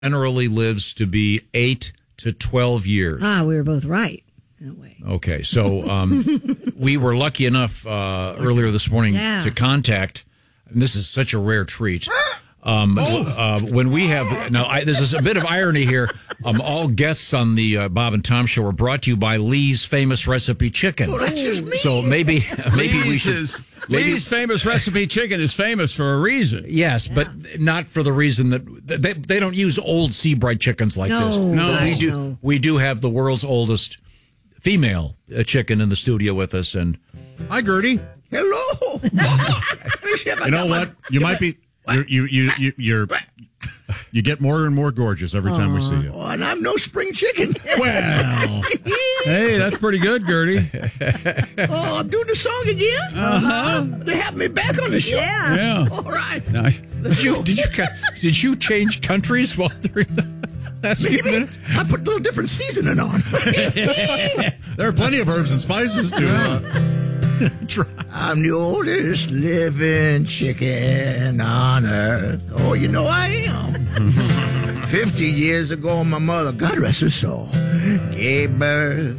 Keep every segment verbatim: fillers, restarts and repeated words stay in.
generally lives to be eight to twelve years. Ah, we were both right in a way. Okay, so um, we were lucky enough uh, earlier this morning Yeah. to contact, and this is such a rare treat. Um, uh, when we have now, I, this is a bit of irony here. Um, all guests on the uh, Bob and Tom Show are brought to you by Lee's Famous Recipe Chicken. Oh, that's just me. So maybe, maybe we Lee's should. is- Maybe, Lee's Famous Recipe Chicken is famous for a reason. yes, but not for the reason that they they don't use old Seabright chickens like No, this. No. we gosh, do. no. We do have the world's oldest female uh, chicken in the studio with us, and Hi, Gertie. Hello. You know what? You might be. You're, you you you you're. You get more and more gorgeous every time we see you. Oh, and I'm no spring chicken. Well, Hey, that's pretty good, Gertie. Oh, I'm doing the song again? Uh-huh. They have me back on the show. Yeah. Yeah. All right. Nice. did you did you did you change countries while during the last few Maybe minutes? I put a little different seasoning on. there are plenty of herbs and spices to uh, try. I'm the oldest living chicken on earth. Oh, you know I am. Fifty years ago, my mother, God rest her soul, gave birth.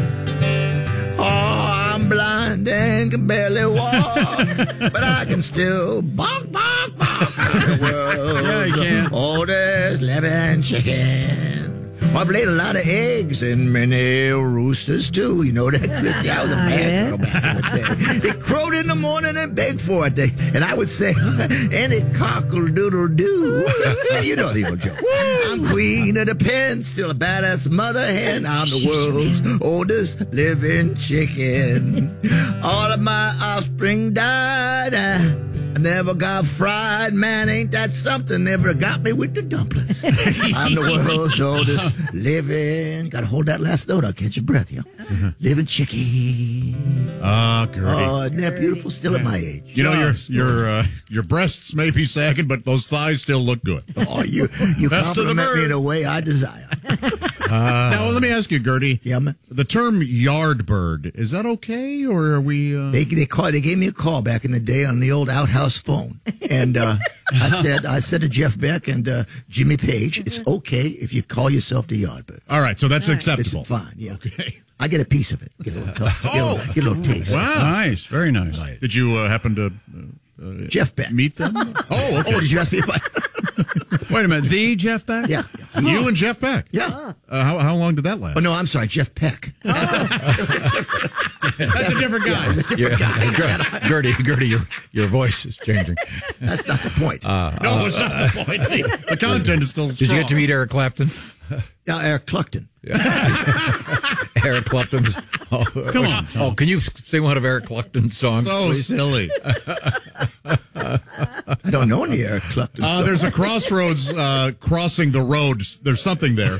Oh, I'm blind and can barely walk, but I can still bark, bark, bark. I'm the world's Yeah, you can. oldest living chicken. Well, I've laid a lot of eggs and many roosters, too. You know that, Christy? I was a bad girl back in the day. They crowed in the morning and begged for it. They, and I would say, any cockle-doodle-doo. You know the old joke. I'm queen of the pen, still a badass mother hen. I'm the world's oldest living chicken. All of my offspring died. I I never got fried, man, ain't that something? Never got me with the dumplings. I'm the world's oldest living. Gotta hold that last note, I'll catch your breath, yo. Living chicken. Ah, Gertie. Oh, isn't that beautiful? Still at my age. You know your your uh, your breasts may be sagging, but those thighs still look good. Oh, you you Best of the compliment me bird. in a way I desire. now let me ask you, Gertie. Yeah, man. The term yard bird, is that okay, or are we? Uh... They they called. They gave me a call back in the day on the old outhouse phone, and uh, I said I said to Jeff Beck and uh, Jimmy Page, it's okay if you call yourself the Yardbird. All right, so that's It's acceptable. fine. Yeah. Okay. I get a piece of it. Get a little, get a little, get a little taste. Wow. Nice. Very nice. Did you uh, happen to uh, Jeff Beck. meet them? oh, okay. Oh, did you ask me if I? Wait a minute. The Jeff Beck? Yeah. yeah. You and Jeff Beck. Yeah. Uh, how how long did that last? Oh no, I'm sorry, Jeff Peck. That's a different guy. Yeah. Gertie, Gertie, your your voice is changing. That's not the point. no, it's not the point. The, the content is still. Did you get to meet Eric Clapton? Yeah, Eric Cluckton. Eric Clapton. Was, oh, Come on, Tom. Oh, can you sing one of Eric Clapton's songs, So please? silly. I don't know any Eric Cluckton. Uh, there's a crossroads uh, crossing the road. There's something there.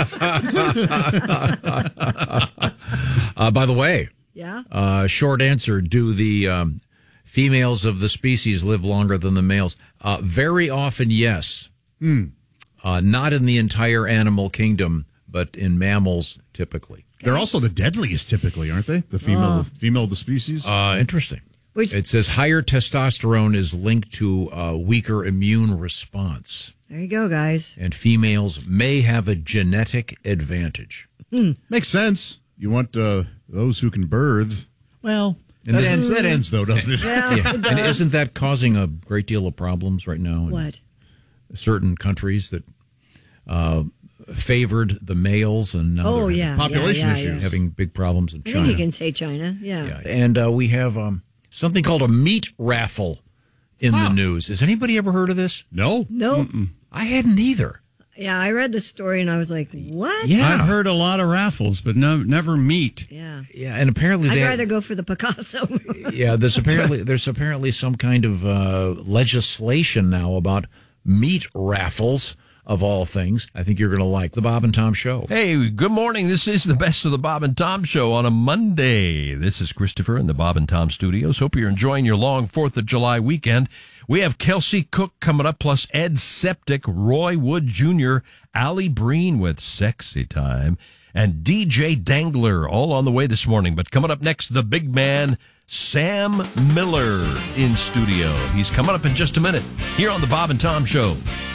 Uh, by the way, Yeah. uh, short answer: do the um, females of the species live longer than the males? Uh, very often, yes. Uh, not in the entire animal kingdom, but in mammals, typically. They're also the deadliest, typically, aren't they? The female, female of the species. Uh, interesting. Which- It says higher testosterone is linked to a weaker immune response, There you go, guys. and females may have a genetic advantage. Makes sense. You want uh, those who can birth. Well, And that this- ends. That ends, though, doesn't it? Yeah, Yeah. it And does. isn't that causing a great deal of problems right now in What? certain countries that uh, favored the males, and now Oh, they're yeah. Population yeah, yeah, issues. yeah. having big problems in I think China? you can say China. Yeah. Yeah. And uh, we have um, something called a meat raffle in the news. Has anybody ever heard of this? No. Nope. I hadn't either. Yeah, I read the story and I was like, what? Yeah. I've heard a lot of raffles, but no, never meat. Yeah. Yeah, and apparently I'd they rather go for the Picasso. yeah, there's apparently there's apparently some kind of uh, legislation now about meat raffles of all things. I think you're going to like the Bob and Tom Show. Hey, good morning. This is the best of the Bob and Tom Show on a Monday. This is Christopher in the Bob and Tom Studios. Hope you're enjoying your long fourth of July weekend. We have Kelsey Cook coming up, plus Ed Septic, Roy Wood Junior, Allie Breen with Sexy Time, and D J Dangler, all on the way this morning. But coming up next, the big man, Sam Miller, in studio. He's coming up in just a minute here on the Bob and Tom Show.